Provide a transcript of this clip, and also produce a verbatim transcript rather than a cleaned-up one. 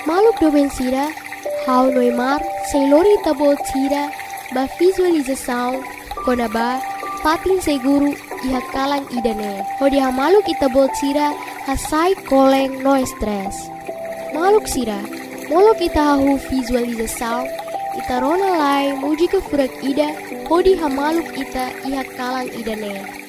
Maluk domen sira, hau noimar, selori tabot sira, ba visualização, konaba, pating seguru, iha kalang idane. Hodi ha maluk itabot sira, hasai koleng no stress. Maluk sira, molok ita hahu visualização, ita rona lai muji ke furak ida, hodi ha maluk ita iha kalang idane.